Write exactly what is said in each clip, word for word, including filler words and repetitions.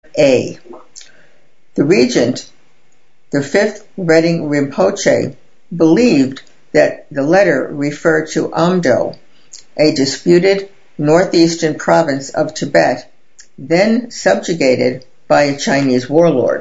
A. The regent, the fifth Reading Rinpoche, believed that the letter referred to Amdo, a disputed northeastern province of Tibet, then subjugated by a Chinese warlord.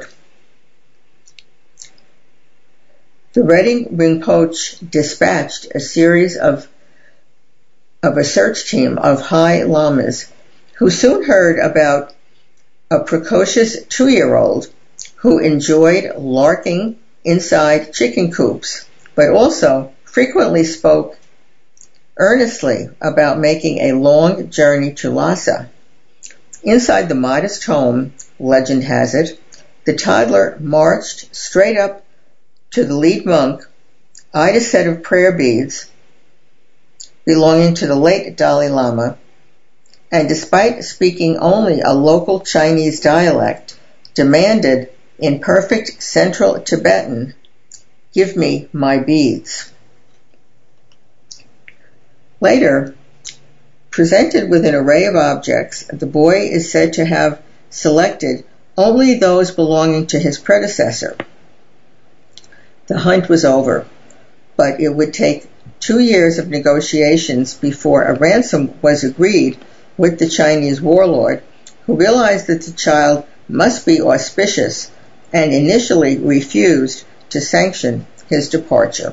The Reading Rinpoche dispatched a series of, of a search team of high lamas who soon heard about a precocious two-year-old who enjoyed larking inside chicken coops, but also frequently spoke earnestly about making a long journey to Lhasa. Inside the modest home, legend has it, the toddler marched straight up to the lead monk, eyed a set of prayer beads belonging to the late Dalai Lama, and despite speaking only a local Chinese dialect, demanded in perfect Central Tibetan, "Give me my beads." Later, presented with an array of objects, the boy is said to have selected only those belonging to his predecessor. The hunt was over, but it would take two years of negotiations before a ransom was agreed with the Chinese warlord, who realized that the child must be auspicious and initially refused to sanction his departure.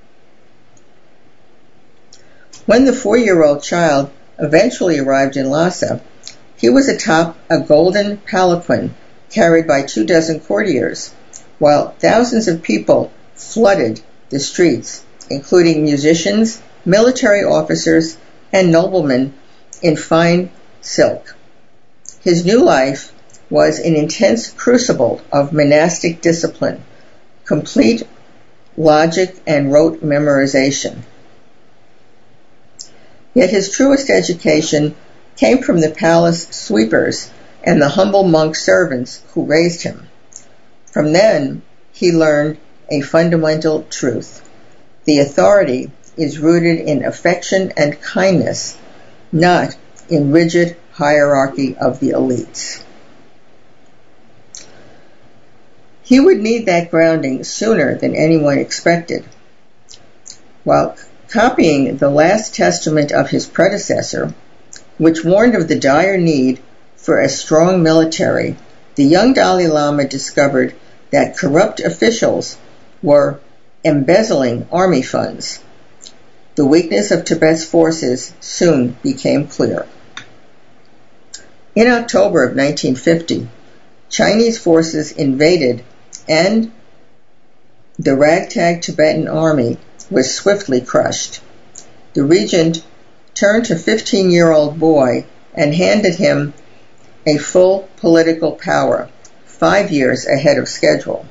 When the four-year-old child eventually arrived in Lhasa, he was atop a golden palanquin carried by two dozen courtiers, while thousands of people flooded the streets, including musicians, military officers, and noblemen in fine silk. His new life was an intense crucible of monastic discipline, complete logic and rote memorization. Yet his truest education came from the palace sweepers and the humble monk servants who raised him. From then, he learned a fundamental truth. The authority is rooted in affection and kindness, not in rigid hierarchy of the elites. He would need that grounding sooner than anyone expected. While copying the last testament of his predecessor, which warned of the dire need for a strong military, the young Dalai Lama discovered that corrupt officials were embezzling army funds. The weakness of Tibet's forces soon became clear. In October of nineteen fifty, Chinese forces invaded, and the ragtag Tibetan army was swiftly crushed. The regent turned to fifteen-year-old boy and handed him a full political power, five years ahead of schedule.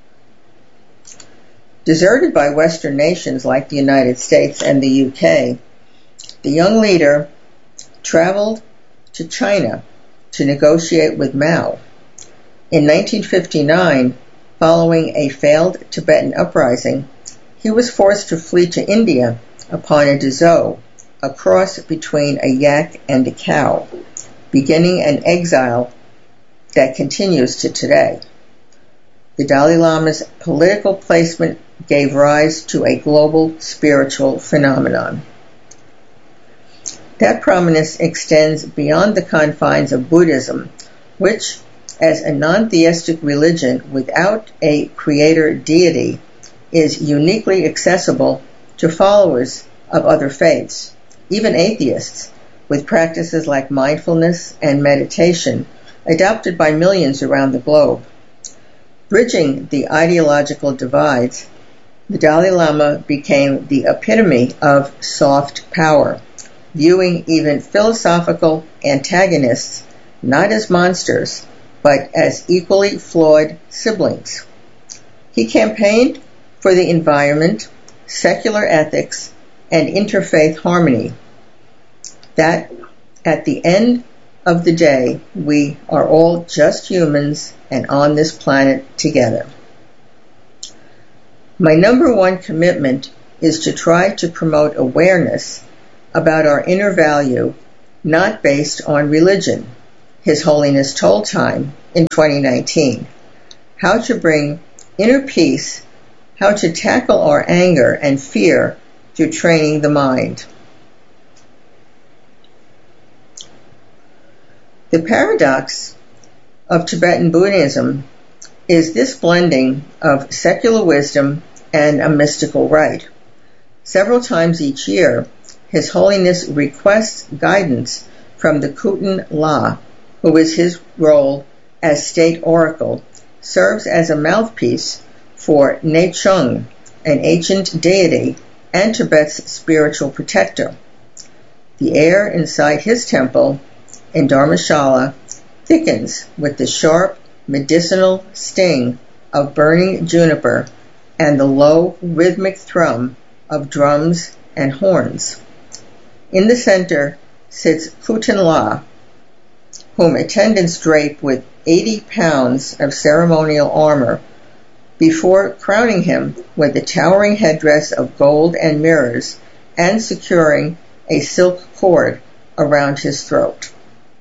Deserted by Western nations like the United States and the U K, the young leader traveled to China to negotiate with Mao. In nineteen fifty-nine, following a failed Tibetan uprising, he was forced to flee to India upon a Dezhou, a cross between a yak and a cow, beginning an exile that continues to today. The Dalai Lama's political placement gave rise to a global spiritual phenomenon. That prominence extends beyond the confines of Buddhism, which, as a non-theistic religion without a creator deity, is uniquely accessible to followers of other faiths, even atheists, with practices like mindfulness and meditation adopted by millions around the globe. Bridging the ideological divides, the Dalai Lama became the epitome of soft power, viewing even philosophical antagonists not as monsters, but as equally flawed siblings. He campaigned for the environment, secular ethics, and interfaith harmony. That, at the end of the day, we are all just humans and on this planet together. My number one commitment is to try to promote awareness about our inner value, not based on religion, His Holiness Toll Time in twenty nineteen. How to bring inner peace, how to tackle our anger and fear through training the mind. The paradox of Tibetan Buddhism is this blending of secular wisdom and a mystical rite. Several times each year, His Holiness requests guidance from the Khuten La, who is his role as state oracle, serves as a mouthpiece for Nechung, an ancient deity and Tibet's spiritual protector. The air inside his temple in Dharmashala thickens with the sharp medicinal sting of burning juniper and the low rhythmic thrum of drums and horns. In the center sits Khuten La, whom attendants drape with eighty pounds of ceremonial armor before crowning him with a towering headdress of gold and mirrors and securing a silk cord around his throat.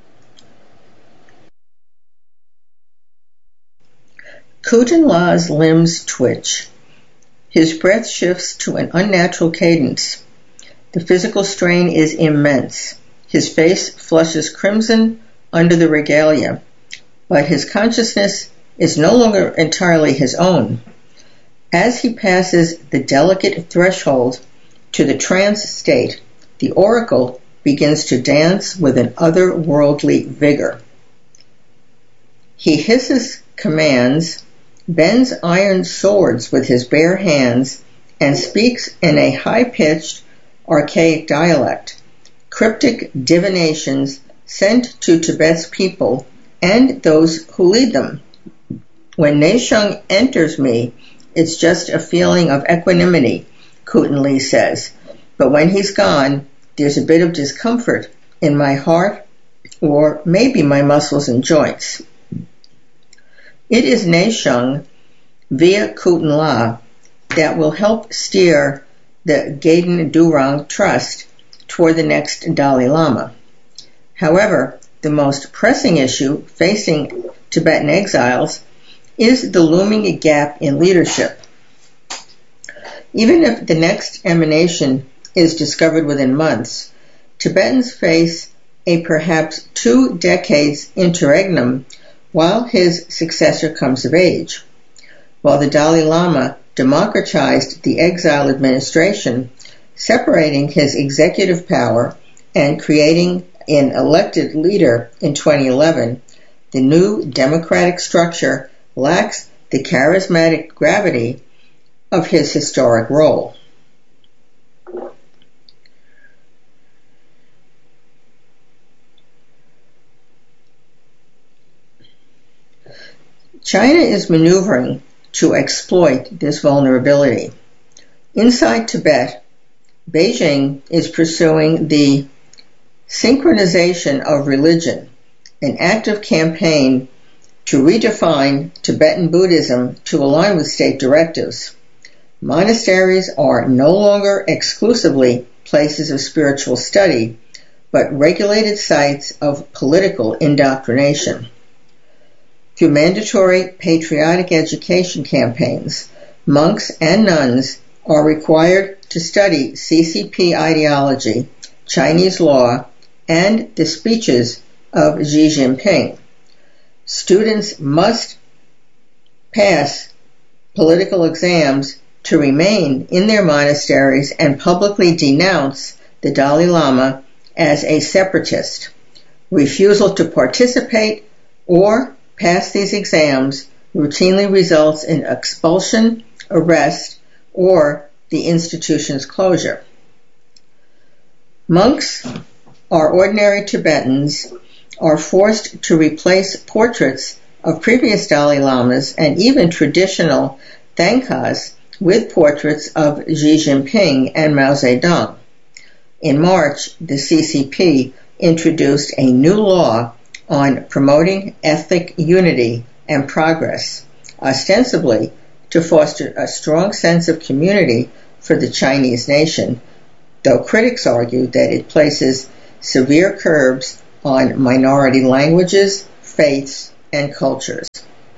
Khuten La's limbs twitch. His breath shifts to an unnatural cadence. The physical strain is immense. His face flushes crimson under the regalia, but his consciousness is no longer entirely his own. As he passes the delicate threshold to the trance state, the oracle begins to dance with an otherworldly vigor. He hisses commands, bends iron swords with his bare hands, and speaks in a high-pitched, archaic dialect, cryptic divinations sent to Tibet's people and those who lead them. When Nechung enters me, it's just a feeling of equanimity, Khuten La says, but when he's gone, there's a bit of discomfort in my heart or maybe my muscles and joints. It is Nechung, via Khuten La, that will help steer the Gaden Durang Trust toward the next Dalai Lama. However, the most pressing issue facing Tibetan exiles is the looming gap in leadership. Even if the next emanation is discovered within months, Tibetans face a perhaps two decades interregnum while his successor comes of age. While the Dalai Lama democratized the exile administration, separating his executive power and creating an elected leader in twenty eleven, the new democratic structure lacks the charismatic gravity of his historic role. China is maneuvering to exploit this vulnerability. Inside Tibet, Beijing is pursuing the synchronization of religion, an active campaign to redefine Tibetan Buddhism to align with state directives. Monasteries are no longer exclusively places of spiritual study, but regulated sites of political indoctrination. Through mandatory patriotic education campaigns, monks and nuns are required to study C C P ideology, Chinese law, and the speeches of Xi Jinping. Students must pass political exams to remain in their monasteries and publicly denounce the Dalai Lama as a separatist. Refusal to participate or pass these exams routinely results in expulsion, arrest, or the institution's closure. Monks or ordinary Tibetans are forced to replace portraits of previous Dalai Lamas and even traditional Thangkas with portraits of Xi Jinping and Mao Zedong. In March, the C C P introduced a new law on promoting ethnic unity and progress, ostensibly to foster a strong sense of community for the Chinese nation, though critics argue that it places severe curbs on minority languages, faiths, and cultures.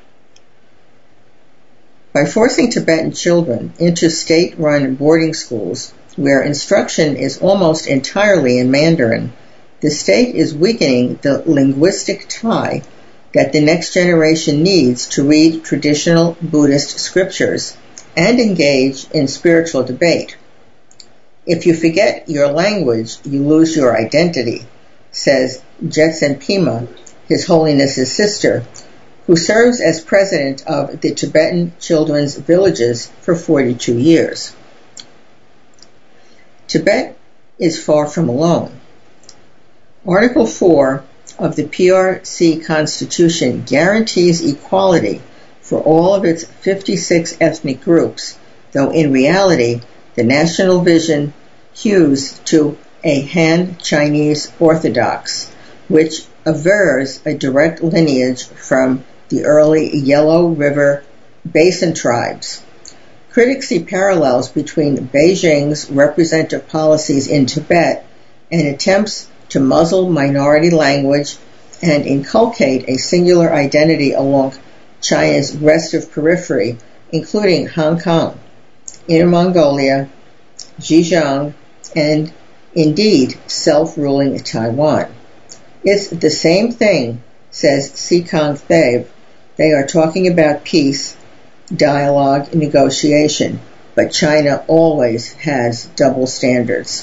By forcing Tibetan children into state-run boarding schools where instruction is almost entirely in Mandarin, the state is weakening the linguistic tie that the next generation needs to read traditional Buddhist scriptures and engage in spiritual debate. If you forget your language, you lose your identity, says Jetsen Pema, His Holiness's sister, who serves as president of the Tibetan Children's Villages for forty-two years. Tibet is far from alone. Article four of the P R C Constitution guarantees equality for all of its fifty-six ethnic groups, though in reality the national vision hews to a Han Chinese Orthodox, which avers a direct lineage from the early Yellow River Basin tribes. Critics see parallels between Beijing's representative policies in Tibet and attempts to muzzle minority language and inculcate a singular identity along China's restive periphery, including Hong Kong, Inner Mongolia, Xinjiang, and indeed self-ruling Taiwan. It's the same thing, says Sikong Thev. They are talking about peace, dialogue, negotiation, but China always has double standards.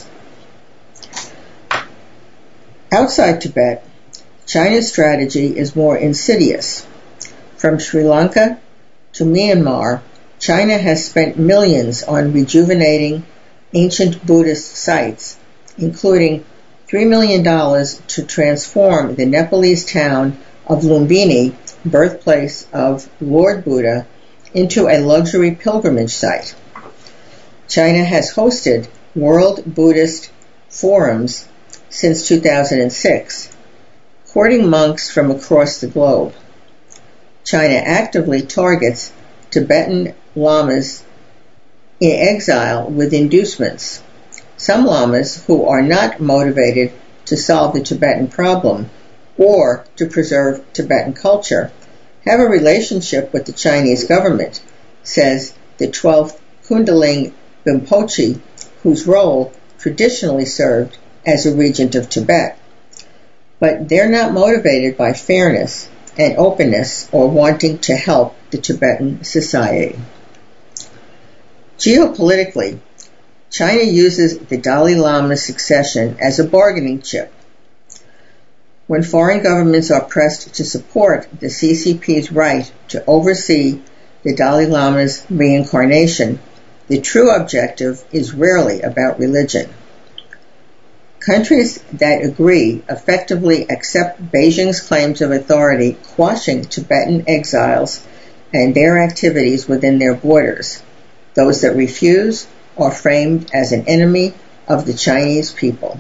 Outside Tibet, China's strategy is more insidious. From Sri Lanka to Myanmar, China has spent millions on rejuvenating ancient Buddhist sites, including three million dollars to transform the Nepalese town of Lumbini, birthplace of Lord Buddha, into a luxury pilgrimage site. China has hosted World Buddhist Forums since two thousand six, courting monks from across the globe. China actively targets Tibetan lamas in exile with inducements. Some lamas who are not motivated to solve the Tibetan problem or to preserve Tibetan culture have a relationship with the Chinese government, says the twelfth Kundaling Rinpoche, whose role traditionally served as a regent of Tibet. But they're not motivated by fairness and openness or wanting to help the Tibetan society. Geopolitically, China uses the Dalai Lama's succession as a bargaining chip. When foreign governments are pressed to support the C C P's right to oversee the Dalai Lama's reincarnation, the true objective is rarely about religion. Countries that agree effectively accept Beijing's claims of authority, quashing Tibetan exiles and their activities within their borders. Those that refuse are framed as an enemy of the Chinese people.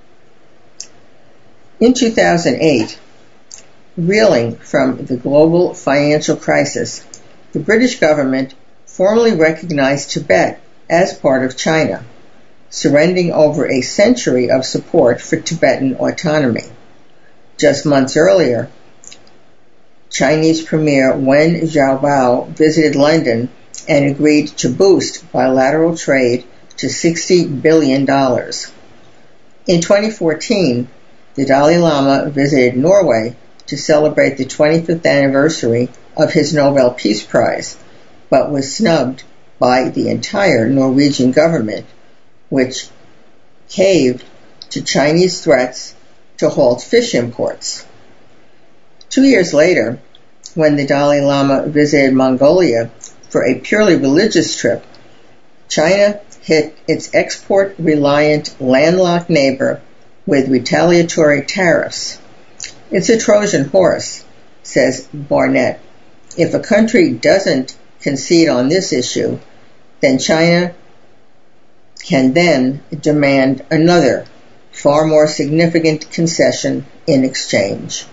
In two thousand eight, reeling from the global financial crisis, the British government formally recognized Tibet as part of China, surrendering over a century of support for Tibetan autonomy. Just months earlier, Chinese Premier Wen Jiabao visited London and agreed to boost bilateral trade to sixty billion dollars. In twenty fourteen, the Dalai Lama visited Norway to celebrate the twenty-fifth anniversary of his Nobel Peace Prize, but was snubbed by the entire Norwegian government, which caved to Chinese threats to halt fish imports. Two years later, when the Dalai Lama visited Mongolia for a purely religious trip, China hit its export-reliant landlocked neighbor with retaliatory tariffs. It's a Trojan horse, says Barnett. If a country doesn't concede on this issue, then China can then demand another, far more significant concession in exchange.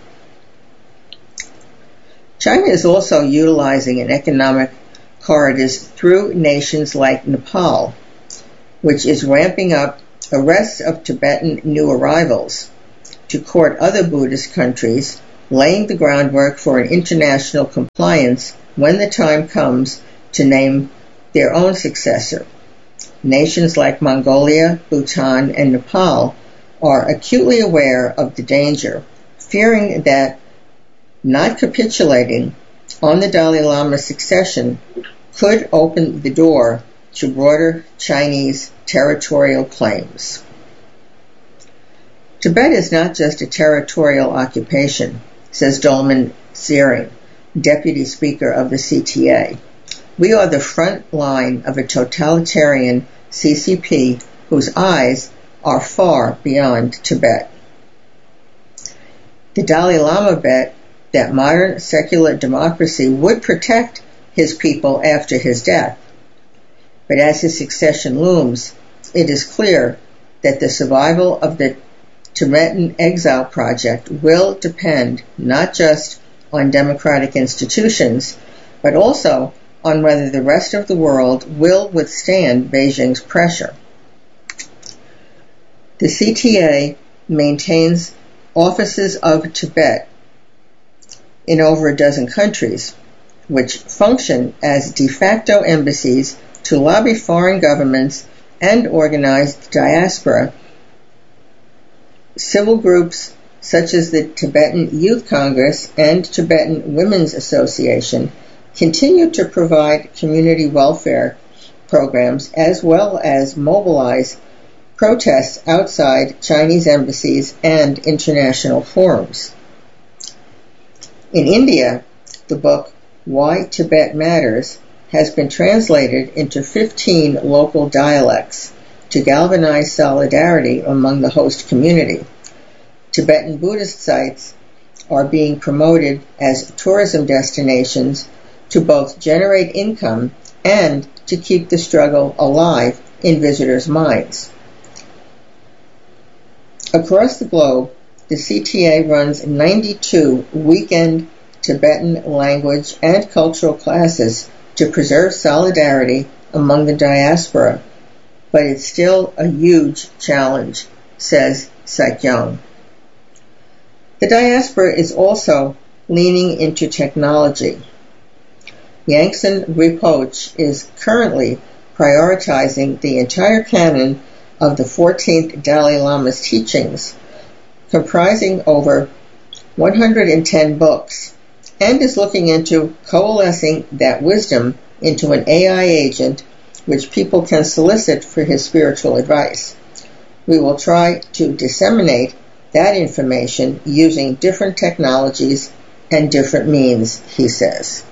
China is also utilizing an economic corridors through nations like Nepal, which is ramping up arrests of Tibetan new arrivals. to court other Buddhist countries, laying the groundwork for an international compliance when the time comes to name their own successor. Nations like Mongolia, Bhutan, and Nepal are acutely aware of the danger, fearing that not capitulating on the Dalai Lama's succession could open the door to broader Chinese territorial claims. Tibet is not just a territorial occupation, says Dolman Searing, Deputy Speaker of the C T A. We are the front line of a totalitarian C C P whose eyes are far beyond Tibet. The Dalai Lama bet that modern secular democracy would protect his people after his death. But as his succession looms, it is clear that the survival of the Tibetan Exile Project will depend not just on democratic institutions, but also on whether the rest of the world will withstand Beijing's pressure. The C T A maintains offices of Tibet in over a dozen countries, which function as de facto embassies to lobby foreign governments and organize the diaspora. Civil groups such as the Tibetan Youth Congress and Tibetan Women's Association continue to provide community welfare programs as well as mobilize protests outside Chinese embassies and international forums. In India, the book Why Tibet Matters has been translated into fifteen local dialects to galvanize solidarity among the host community. Tibetan Buddhist sites are being promoted as tourism destinations to both generate income and to keep the struggle alive in visitors' minds. Across the globe, the C T A runs ninety-two weekend Tibetan language and cultural classes to preserve solidarity among the diaspora, but it's still a huge challenge, says Sakyong. The diaspora is also leaning into technology. Yangsen Rinpoche is currently prioritizing the entire canon of the fourteenth Dalai Lama's teachings, comprising over one hundred ten books, and is looking into coalescing that wisdom into an A I agent which people can solicit for his spiritual advice. We will try to disseminate that information using different technologies and different means, he says.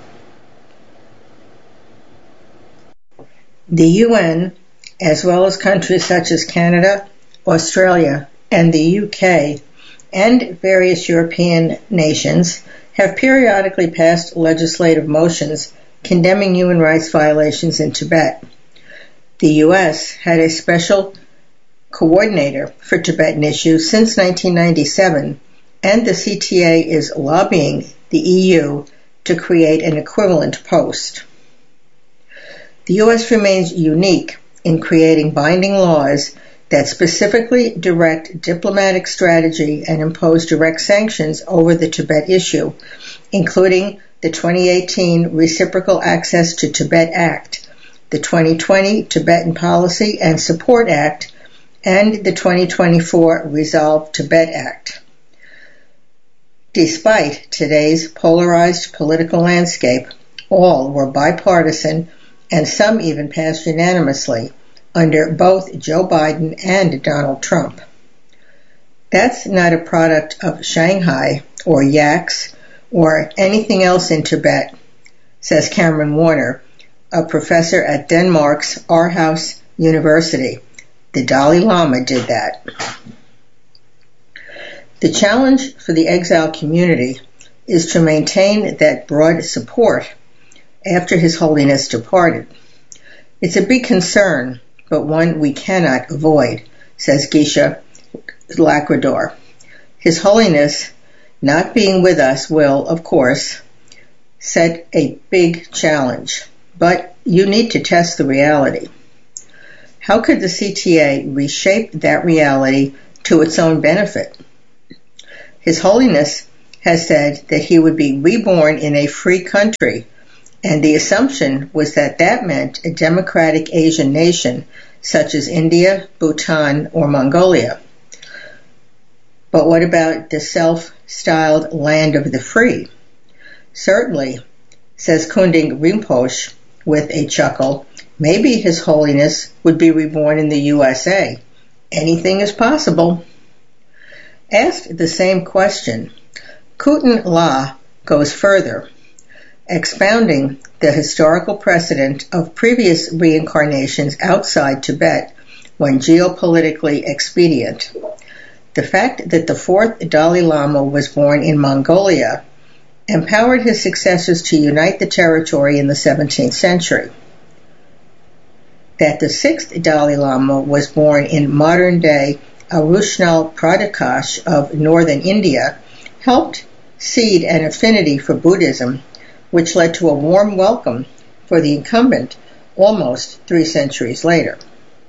The U N, as well as countries such as Canada, Australia, and the U K, and various European nations, have periodically passed legislative motions condemning human rights violations in Tibet. The U S had a special coordinator for Tibetan issues since nineteen ninety-seven, and the C T A is lobbying the E U to create an equivalent post. The U S remains unique in creating binding laws that specifically direct diplomatic strategy and impose direct sanctions over the Tibet issue, including the twenty eighteen Reciprocal Access to Tibet Act, the twenty twenty Tibetan Policy and Support Act, and the twenty twenty-four Resolve Tibet Act. Despite today's polarized political landscape, all were bipartisan and some even passed unanimously under both Joe Biden and Donald Trump. That's not a product of Shanghai or Yaks or anything else in Tibet, says Cameron Warner, a professor at Denmark's Aarhus University. The Dalai Lama did that. The challenge for the exile community is to maintain that broad support after His Holiness departed. It's a big concern, but one we cannot avoid, says Geshe Lacrador. His Holiness not being with us will, of course, set a big challenge, but you need to test the reality. How could the C T A reshape that reality to its own benefit? His Holiness has said that he would be reborn in a free country, and the assumption was that that meant a democratic Asian nation such as India, Bhutan, or Mongolia. But what about the self-styled land of the free? Certainly, says Kunding Rinpoche with a chuckle, maybe His Holiness would be reborn in the U S A. Anything is possible. Asked the same question, Kuten La goes further, expounding the historical precedent of previous reincarnations outside Tibet when geopolitically expedient. The fact that the fourth Dalai Lama was born in Mongolia empowered his successors to unite the territory in the seventeenth century. That the sixth Dalai Lama was born in modern-day Arunachal Pradesh of northern India helped seed an affinity for Buddhism, which led to a warm welcome for the incumbent almost three centuries later.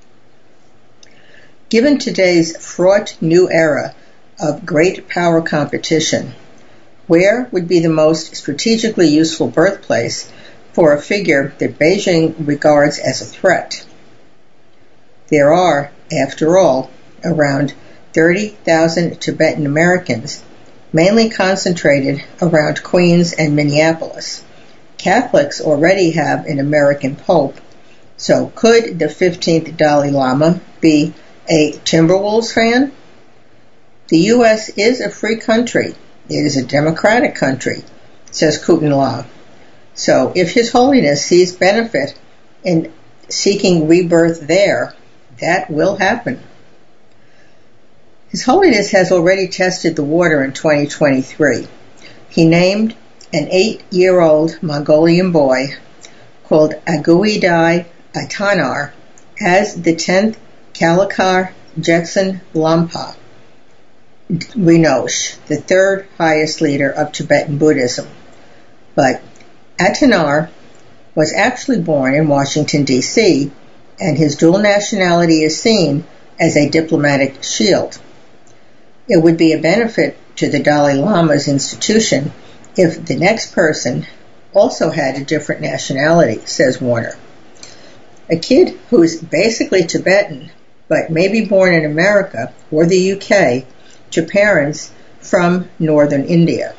Given today's fraught new era of great power competition, where would be the most strategically useful birthplace for a figure that Beijing regards as a threat? There are, after all, around thirty thousand Tibetan Americans, mainly concentrated around Queens and Minneapolis. Catholics already have an American Pope, so could the fifteenth Dalai Lama be a Timberwolves fan? The U S is a free country. It is a democratic country, says Kuten La. So if His Holiness sees benefit in seeking rebirth there, that will happen. His Holiness has already tested the water in twenty twenty-three. He named an eight-year-old Mongolian boy called Aguidai Atanar as the tenth Kalakar Jetsun Lampa Rinpoche, the third highest leader of Tibetan Buddhism. But Atanar was actually born in Washington, D C, and his dual nationality is seen as a diplomatic shield. It would be a benefit to the Dalai Lama's institution if the next person also had a different nationality, says Warner. A kid who is basically Tibetan, but may be born in America or the U K to parents from northern India.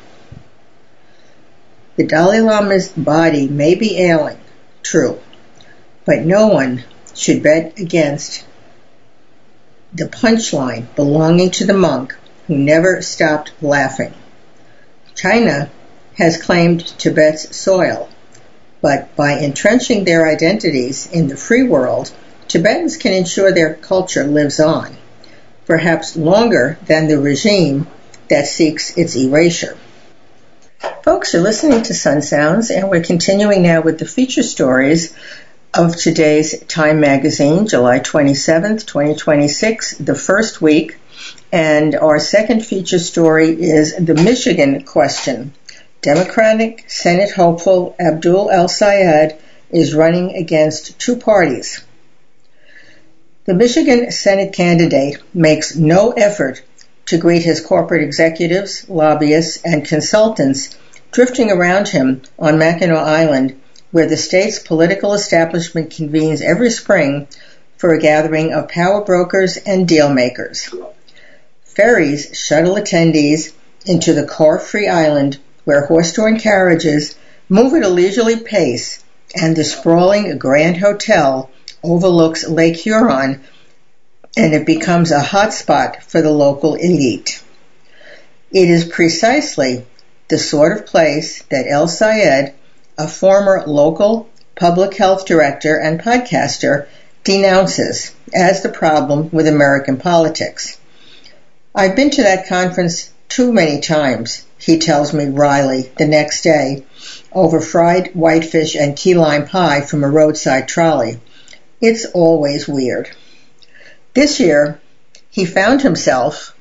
The Dalai Lama's body may be ailing, true, but no one should bet against the punchline belonging to the monk who never stopped laughing. China has claimed Tibet's soil, but by entrenching their identities in the free world, Tibetans can ensure their culture lives on, perhaps longer than the regime that seeks its erasure. Folks, you're listening to Sun Sounds, and we're continuing now with the feature stories of today's Time magazine, July twenty-seventh, twenty twenty-six, the first week. And our second feature story is the Michigan question. Democratic Senate hopeful Abdul El-Sayed is running against two parties. The Michigan Senate candidate makes no effort to greet his corporate executives, lobbyists, and consultants drifting around him on Mackinac Island, where the state's political establishment convenes every spring for a gathering of power brokers and deal makers. Ferries shuttle attendees into the car-free island where horse-drawn carriages move at a leisurely pace, and the sprawling Grand Hotel overlooks Lake Huron, and it becomes a hotspot for the local elite. It is precisely the sort of place that El-Sayed, a former local public health director and podcaster, denounces as the problem with American politics. I've been to that conference too many times, he tells me wryly the next day, over fried whitefish and key lime pie from a roadside trolley. It's always weird. This year, he found himself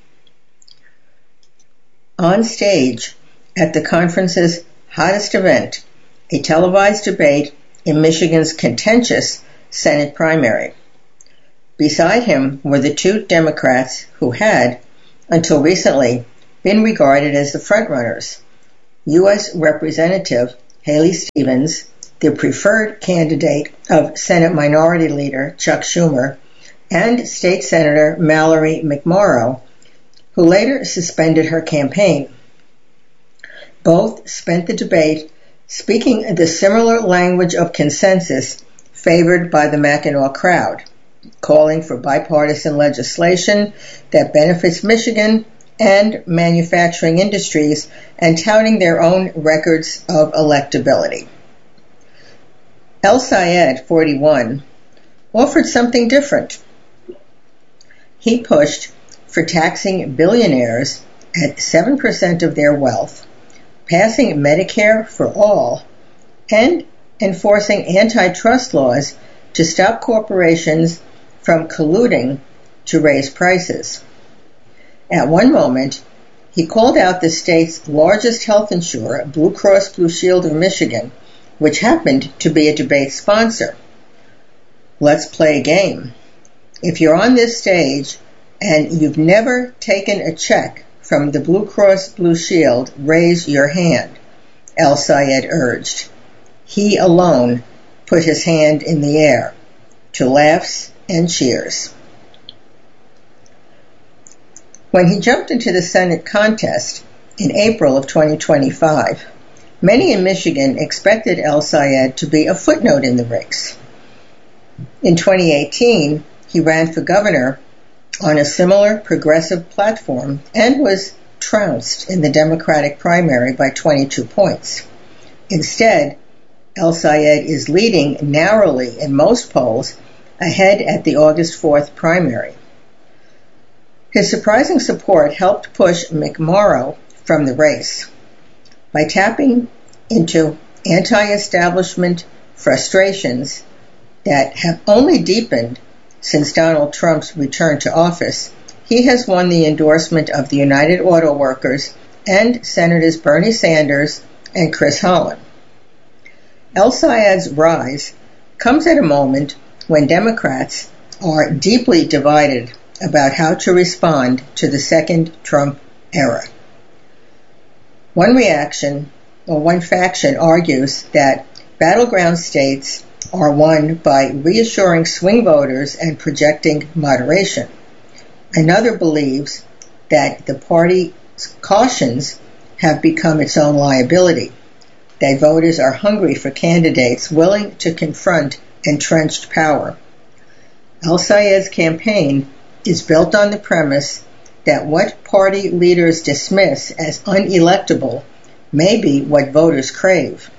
on stage at the conference's hottest event, a televised debate in Michigan's contentious Senate primary. Beside him were the two Democrats who had, until recently, been regarded as the frontrunners. U S Representative Haley Stevens, the preferred candidate of Senate Minority Leader Chuck Schumer, and State Senator Mallory McMorrow, who later suspended her campaign. Both spent the debate speaking the similar language of consensus favored by the Mackinac crowd, calling for bipartisan legislation that benefits Michigan and manufacturing industries and touting their own records of electability. El Sayed, forty-one, offered something different. He pushed for taxing billionaires at seven percent of their wealth, passing Medicare for all, and enforcing antitrust laws to stop corporations from colluding to raise prices. At one moment, he called out the state's largest health insurer, Blue Cross Blue Shield of Michigan, which happened to be a debate sponsor. Let's play a game. If you're on this stage and you've never taken a check from the Blue Cross Blue Shield, raise your hand, El Sayed urged. He alone put his hand in the air, to laughs and cheers. When he jumped into the Senate contest in April of twenty twenty-five, many in Michigan expected El Sayed to be a footnote in the race. In twenty eighteen, he ran for governor on a similar progressive platform and was trounced in the Democratic primary by twenty-two points. Instead, El Sayed is leading narrowly in most polls, ahead at the August fourth primary. His surprising support helped push McMorrow from the race. By tapping into anti-establishment frustrations that have only deepened since Donald Trump's return to office, he has won the endorsement of the United Auto Workers and Senators Bernie Sanders and Chris Holland. El Sayed's rise comes at a moment when Democrats are deeply divided about how to respond to the second Trump era. One reaction, or one faction, argues that battleground states are won by reassuring swing voters and projecting moderation. Another believes that the party's cautions have become its own liability, that voters are hungry for candidates willing to confront entrenched power. El Sayed's campaign is built on the premise that what party leaders dismiss as unelectable may be what voters crave.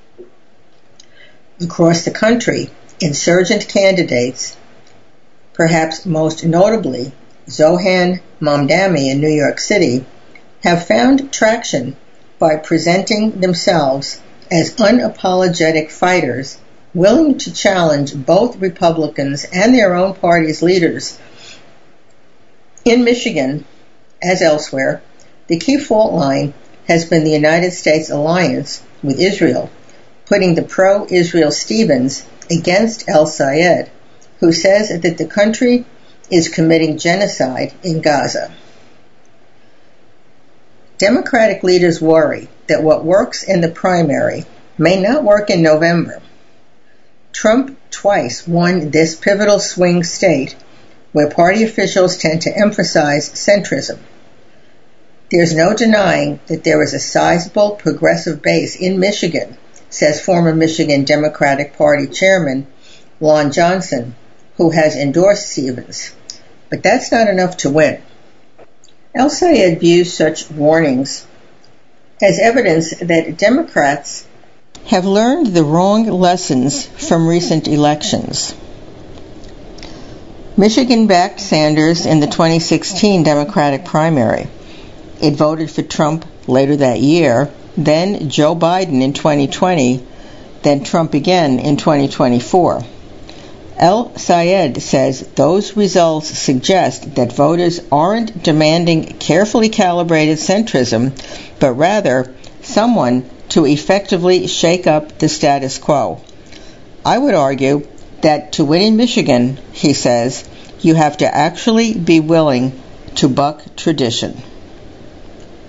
Across the country, insurgent candidates, perhaps most notably Zohan Mamdani in New York City, have found traction by presenting themselves as unapologetic fighters willing to challenge both Republicans and their own party's leaders. In Michigan, as elsewhere, the key fault line has been the United States alliance with Israel, putting the pro-Israel Stevens against El Sayed, who says that the country is committing genocide in Gaza. Democratic leaders worry that what works in the primary may not work in November. Trump twice won this pivotal swing state where party officials tend to emphasize centrism. There's no denying that there is a sizable progressive base in Michigan, says former Michigan Democratic Party Chairman Lon Johnson, who has endorsed Stevens. But that's not enough to win. El Sayed views such warnings as evidence that Democrats have learned the wrong lessons from recent elections. Michigan backed Sanders in the twenty sixteen Democratic primary. It voted for Trump later that year, then Joe Biden in twenty twenty, then Trump again in twenty twenty-four. El Sayed says those results suggest that voters aren't demanding carefully calibrated centrism, but rather someone to effectively shake up the status quo. I would argue that to win in Michigan, he says, you have to actually be willing to buck tradition.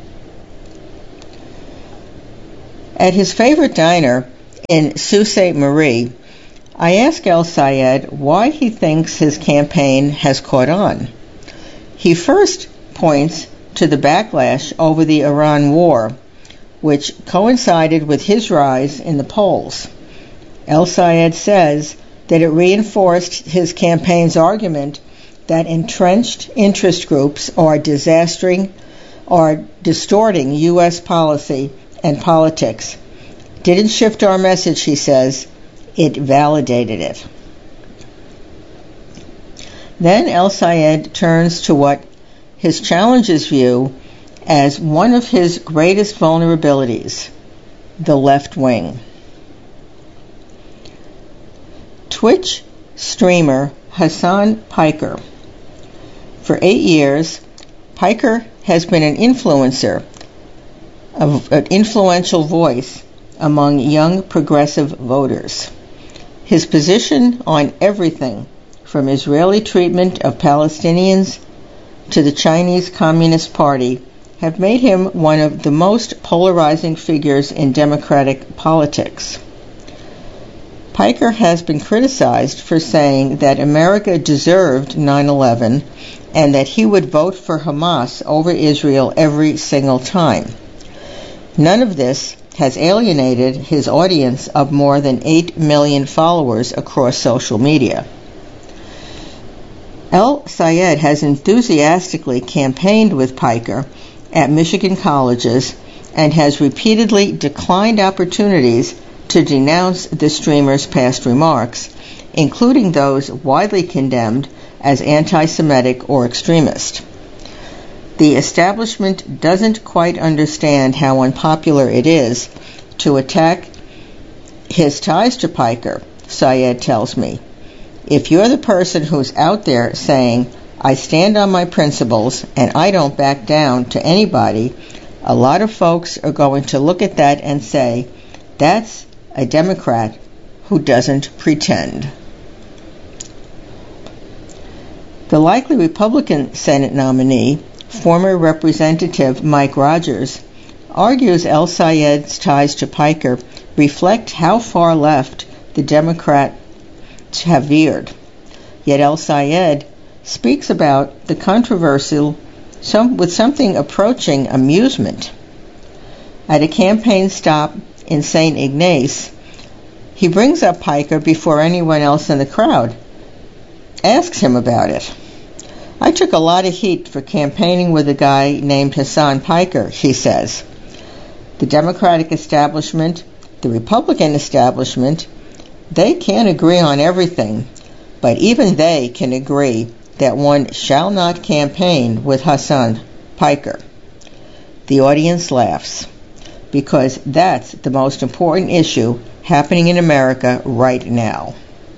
At his favorite diner in Sault Ste. Marie, I ask El-Sayed why he thinks his campaign has caught on. He first points to the backlash over the Iran war, which coincided with his rise in the polls. El-Sayed says that it reinforced his campaign's argument that entrenched interest groups are disastering or distorting U S policy and politics. Didn't shift our message, he says, it validated it. Then El-Sayed turns to what his challengers view as one of his greatest vulnerabilities, the left wing. Twitch streamer Hasan Piker. For eight years, Piker has been an influencer, an influential voice among young progressive voters. His position on everything from Israeli treatment of Palestinians to the Chinese Communist Party have made him one of the most polarizing figures in democratic politics. Piker has been criticized for saying that America deserved nine eleven and that he would vote for Hamas over Israel every single time. None of this has alienated his audience of more than eight million followers across social media. El-Sayed has enthusiastically campaigned with Piker at Michigan colleges and has repeatedly declined opportunities to denounce the streamer's past remarks, including those widely condemned as anti-Semitic or extremist. The establishment doesn't quite understand how unpopular it is to attack his ties to Piker, Sayed tells me. If you're the person who's out there saying, I stand on my principles and I don't back down to anybody, a lot of folks are going to look at that and say, that's a Democrat who doesn't pretend. The likely Republican Senate nominee, former Representative Mike Rogers, argues El-Sayed's ties to Piker reflect how far left the Democrats have veered. Yet El-Sayed speaks about the controversial some, with something approaching amusement. At a campaign stop in Saint Ignace, he brings up Piker before anyone else in the crowd, asks him about it. I took a lot of heat for campaigning with a guy named Hasan Piker, he says. The Democratic establishment, the Republican establishment, they can't agree on everything, but even they can agree that one shall not campaign with Hasan Piker. The audience laughs, because that's the most important issue happening in America right now.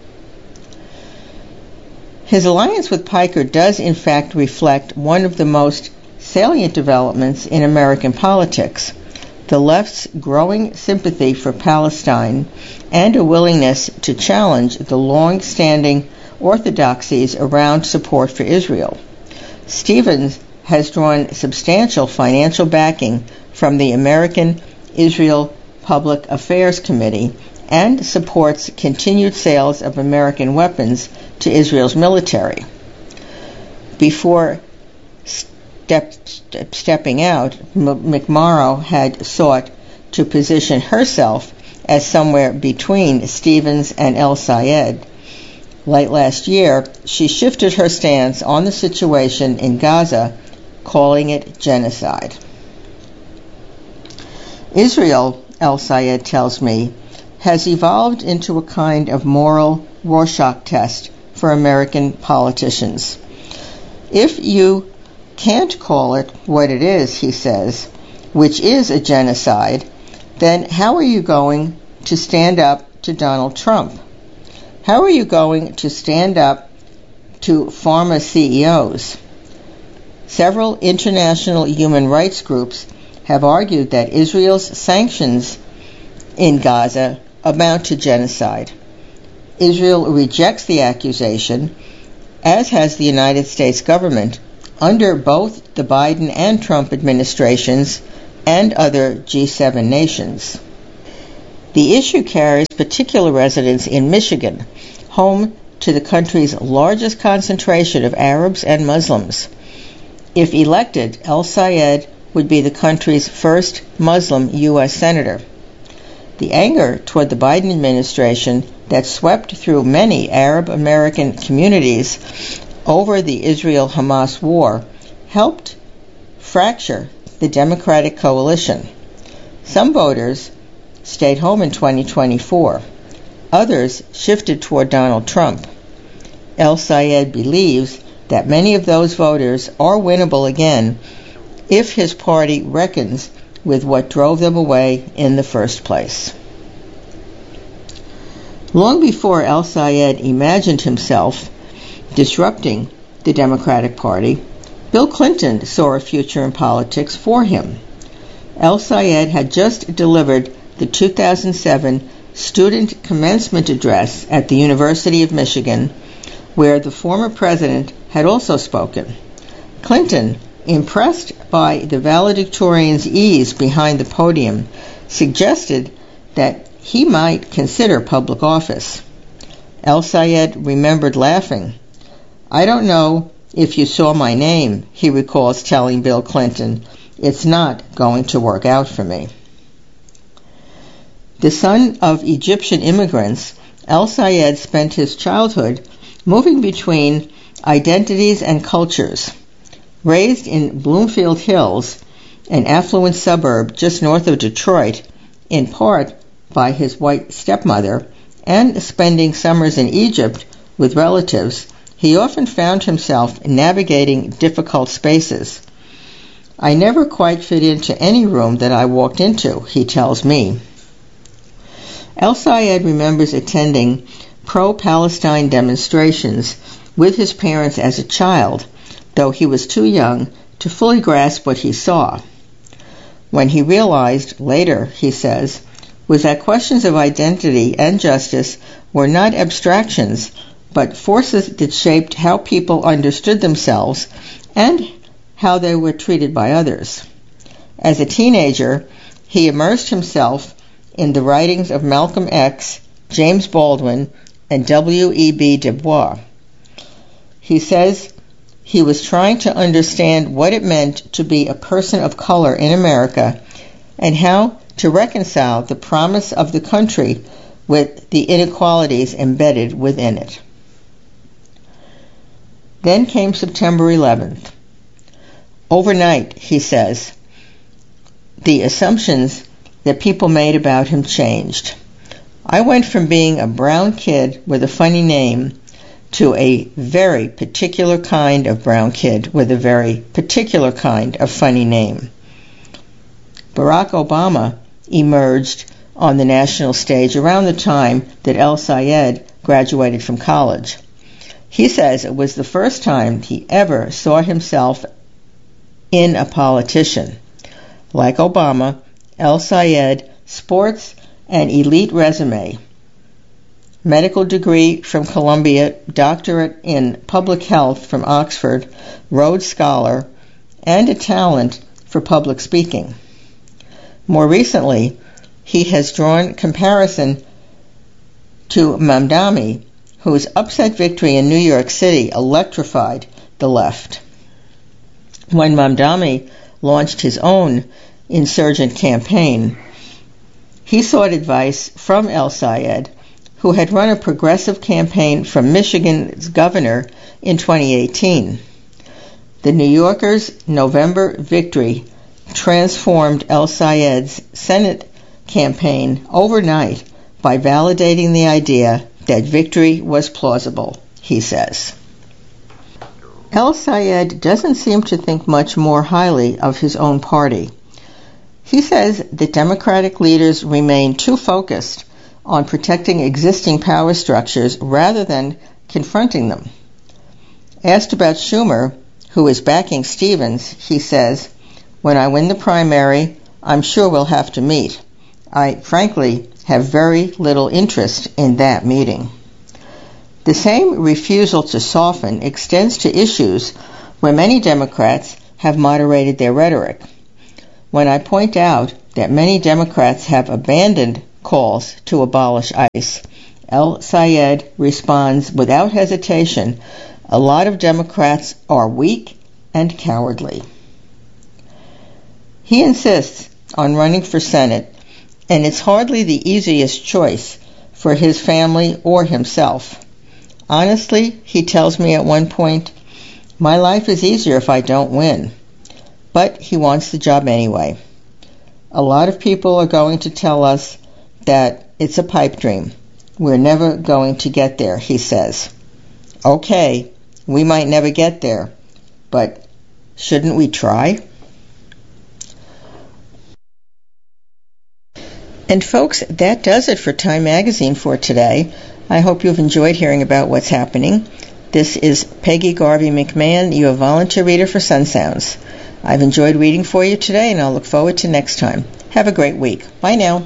His alliance with Piker does in fact reflect one of the most salient developments in American politics, the left's growing sympathy for Palestine and a willingness to challenge the long-standing orthodoxies around support for Israel. Stevens has drawn substantial financial backing from the American Israel Public Affairs Committee and supports continued sales of American weapons to Israel's military. Before step, step, stepping out, M- McMorrow had sought to position herself as somewhere between Stevens and El-Sayed. Late last year, she shifted her stance on the situation in Gaza, calling it genocide. Israel, El-Sayed tells me, has evolved into a kind of moral Rorschach test for American politicians. If you can't call it what it is, he says, which is a genocide, then how are you going to stand up to Donald Trump? How are you going to stand up to pharma C E Os? Several international human rights groups have argued that Israel's sanctions in Gaza amount to genocide. Israel rejects the accusation, as has the United States government, under both the Biden and Trump administrations and other G seven nations. The issue carries particular resonance in Michigan, home to the country's largest concentration of Arabs and Muslims. If elected, El-Sayed would be the country's first Muslim U S senator. The anger toward the Biden administration that swept through many Arab American communities over the Israel-Hamas war helped fracture the Democratic coalition. Some voters stayed home in twenty twenty-four. Others shifted toward Donald Trump. El-Sayed believes that many of those voters are winnable again if his party reckons with what drove them away in the first place. Long before El-Sayed imagined himself disrupting the Democratic Party, Bill Clinton saw a future in politics for him. El-Sayed had just delivered the two thousand seven student commencement address at the University of Michigan, where the former president had also spoken. Clinton, impressed by the valedictorian's ease behind the podium, suggested that he might consider public office. El-Sayed remembered laughing. "I don't know if you saw my name," he recalls telling Bill Clinton. "It's not going to work out for me." The son of Egyptian immigrants, El-Sayed spent his childhood moving between identities and cultures. Raised in Bloomfield Hills, an affluent suburb just north of Detroit, in part by his white stepmother, and spending summers in Egypt with relatives, he often found himself navigating difficult spaces. "I never quite fit into any room that I walked into," he tells me. El-Sayed remembers attending pro-Palestine demonstrations with his parents as a child, though he was too young to fully grasp what he saw. When he realized later, he says, was that questions of identity and justice were not abstractions, but forces that shaped how people understood themselves and how they were treated by others. As a teenager, he immersed himself in the writings of Malcolm X, James Baldwin, and W E B Du Bois. He says he was trying to understand what it meant to be a person of color in America and how to reconcile the promise of the country with the inequalities embedded within it. Then came September eleventh. Overnight, he says, the assumptions that people made about him changed. I went from being a brown kid with a funny name to a very particular kind of brown kid with a very particular kind of funny name. Barack Obama emerged on the national stage around the time that El-Sayed graduated from college. He says it was the first time he ever saw himself in a politician. Like Obama, El-Sayed sports an elite resume, medical degree from Columbia, doctorate in public health from Oxford, Rhodes Scholar, and a talent for public speaking. More recently, he has drawn comparison to Mamdani, whose upset victory in New York City electrified the left. When Mamdani launched his own insurgent campaign, he sought advice from El-Sayed, who had run a progressive campaign for Michigan's governor in twenty eighteen. The New Yorker's November victory transformed El-Sayed's Senate campaign overnight by validating the idea that victory was plausible, he says. El-Sayed doesn't seem to think much more highly of his own party. He says that Democratic leaders remain too focused on protecting existing power structures rather than confronting them. Asked about Schumer, who is backing Stevens, he says, "When I win the primary, I'm sure we'll have to meet. I, frankly, have very little interest in that meeting." The same refusal to soften extends to issues where many Democrats have moderated their rhetoric. When I point out that many Democrats have abandoned calls to abolish ICE. El Sayed responds without hesitation, "A lot of Democrats are weak and cowardly." He insists on running for Senate, and it's hardly the easiest choice for his family or himself. Honestly, he tells me at one point, "My life is easier if I don't win." But he wants the job anyway. A lot of people are going to tell us that it's a pipe dream. We're never going to get there, he says. Okay, we might never get there, but shouldn't we try? And folks, that does it for Time Magazine for today. I hope you've enjoyed hearing about what's happening. This is Peggy Garvey McMahon, your volunteer reader for Sun Sounds. I've enjoyed reading for you today, and I'll look forward to next time. Have a great week. Bye now.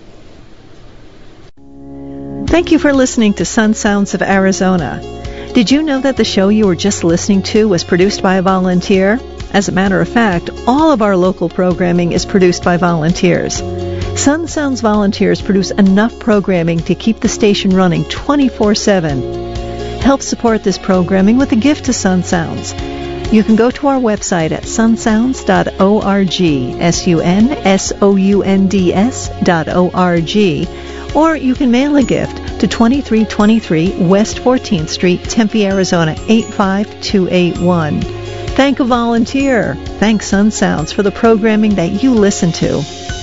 Thank you for listening to Sun Sounds of Arizona. Did you know that the show you were just listening to was produced by a volunteer? As a matter of fact, all of our local programming is produced by volunteers. Sun Sounds volunteers produce enough programming to keep the station running twenty-four seven. Help support this programming with a gift to Sun Sounds. You can go to our website at sun sounds dot org, S U N S O U N D S dot O R G, or you can mail a gift to twenty-three twenty-three West fourteenth Street, Tempe, Arizona, eight five two eight one. Thank a volunteer. Thank Sun Sounds for the programming that you listen to.